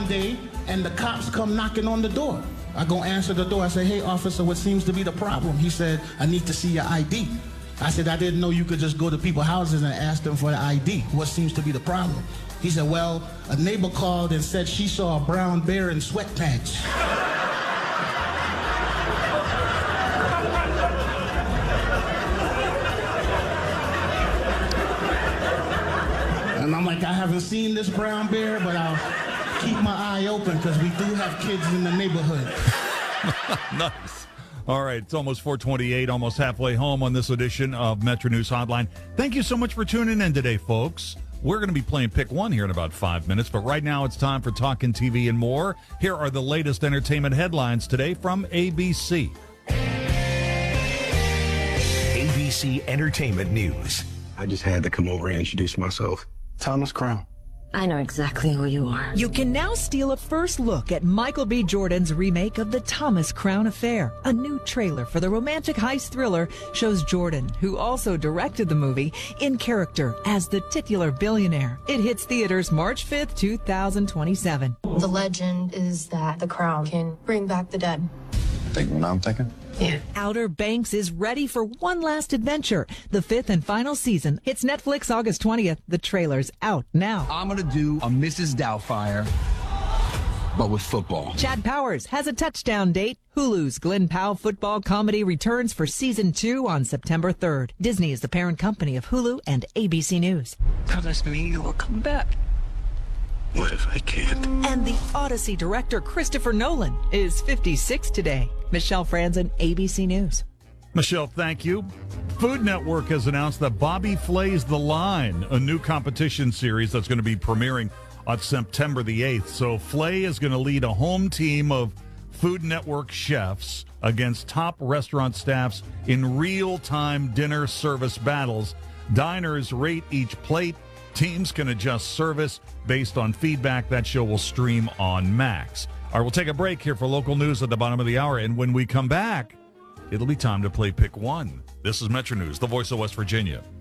day, and the cops come knocking on the door. I go answer the door. I say, hey, officer, what seems to be the problem? He said, I need to see your ID. I said, I didn't know you could just go to people's houses and ask them for the ID. What seems to be the problem? He said, well, a neighbor called and said she saw a brown bear in sweatpants. And I'm like, I haven't seen this brown bear, but I'll keep my eye open because we do have kids in the neighborhood. Nice. All right, it's almost 4:28, almost halfway home on this edition of Metro News Hotline. Thank you so much for tuning in today, folks. We're going to be playing Pick One here in about 5 minutes, but right now it's time for Talkin' TV and more. Here are the latest entertainment headlines today from ABC. ABC Entertainment News. I just had to come over and introduce myself. Thomas Crown. I know exactly who you are. You can now steal a first look at Michael B. Jordan's remake of The Thomas Crown Affair. A new trailer for the romantic heist thriller shows Jordan, who also directed the movie, in character as the titular billionaire. It hits theaters March 5th, 2027. The legend is that the crown can bring back the dead. Think what I'm thinking? Yeah. Outer Banks is ready for one last adventure. The 5th and final season hits Netflix August 20th. The trailer's out now. I'm going to do a Mrs. Doubtfire, but with football. Chad Powers has a touchdown date. Hulu's Glenn Powell football comedy returns for season 2 on September 3rd. Disney is the parent company of Hulu and ABC News. That does mean you will come back. What if I can't? And the Odyssey director Christopher Nolan is 56 today. Michelle Franzen, ABC News. Michelle, thank you. Food Network has announced that Bobby Flay's The Line, a new competition series that's going to be premiering on September the 8th. So Flay is going to lead a home team of Food Network chefs against top restaurant staffs in real-time dinner service battles. Diners rate each plate. Teams can adjust service based on feedback. That show will stream on Max. All right, we'll take a break here for local news at the bottom of the hour. And when we come back, it'll be time to play Pick One. This is Metro News, the voice of West Virginia.